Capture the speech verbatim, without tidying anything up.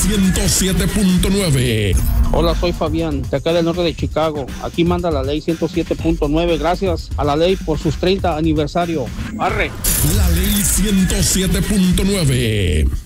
ciento siete punto nueve. Hola, soy Fabián, de acá del norte de Chicago. Aquí manda la ley ciento siete punto nueve. Gracias a la ley por sus treinta aniversario. ¡Arre! La ley ciento siete punto nueve.